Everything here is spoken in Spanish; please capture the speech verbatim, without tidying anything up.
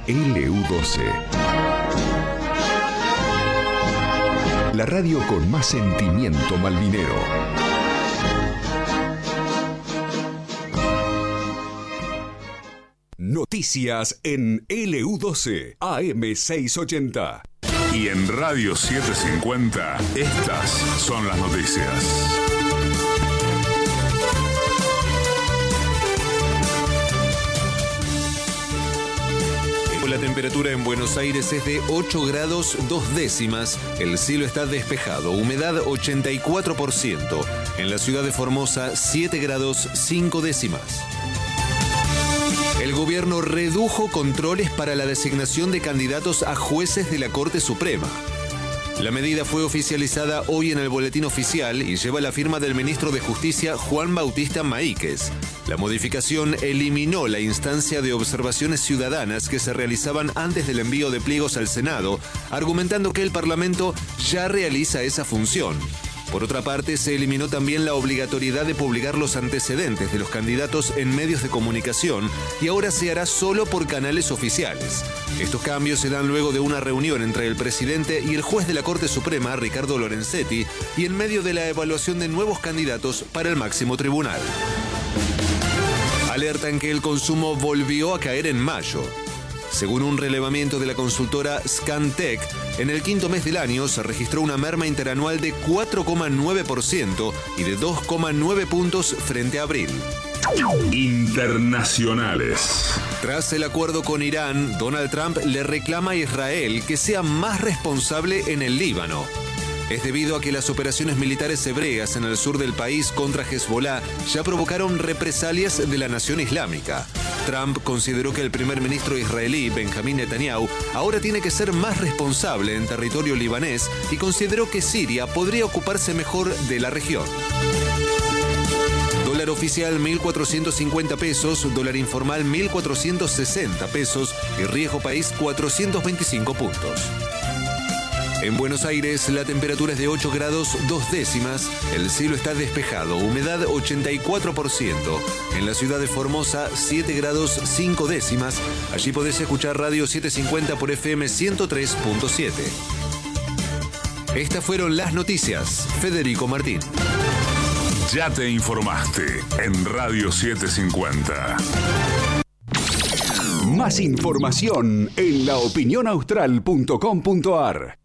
L U doce. La radio con más sentimiento malvinero. Noticias en L U doce, A M seiscientos ochenta. Y en Radio setecientos cincuenta, estas son las noticias. La temperatura en Buenos Aires es de ocho grados dos décimas. El cielo está despejado, humedad ochenta y cuatro por ciento. En la ciudad de Formosa, siete grados cinco décimas. El gobierno redujo controles para la designación de candidatos a jueces de la Corte Suprema. La medida fue oficializada hoy en el Boletín Oficial y lleva la firma del ministro de Justicia Juan Bautista Maíquez. La modificación eliminó la instancia de observaciones ciudadanas que se realizaban antes del envío de pliegos al Senado, argumentando que el Parlamento ya realiza esa función. Por otra parte, se eliminó también la obligatoriedad de publicar los antecedentes de los candidatos en medios de comunicación y ahora se hará solo por canales oficiales. Estos cambios se dan luego de una reunión entre el presidente y el juez de la Corte Suprema, Ricardo Lorenzetti, y en medio de la evaluación de nuevos candidatos para el máximo tribunal. Alertan que el consumo volvió a caer en mayo. Según un relevamiento de la consultora Scantech, en el quinto mes del año se registró una merma interanual de cuatro coma nueve por ciento y de dos coma nueve puntos frente a abril. Internacionales. Tras el acuerdo con Irán, Donald Trump le reclama a Israel que sea más responsable en el Líbano. Es debido a que las operaciones militares hebreas en el sur del país contra Hezbollah ya provocaron represalias de la nación islámica. Trump consideró que el primer ministro israelí, Benjamín Netanyahu, ahora tiene que ser más responsable en territorio libanés y consideró que Siria podría ocuparse mejor de la región. Dólar oficial mil cuatrocientos cincuenta pesos, dólar informal mil cuatrocientos sesenta pesos y riesgo país cuatrocientos veinticinco puntos. En Buenos Aires la temperatura es de ocho grados dos décimas, el cielo está despejado, humedad ochenta y cuatro por ciento. En la ciudad de Formosa siete grados cinco décimas, allí podés escuchar Radio setecientos cincuenta por F M ciento tres punto siete. Estas fueron las noticias. Federico Martín. Ya te informaste en Radio setecientos cincuenta. Más información en la opinión austral punto com punto a r.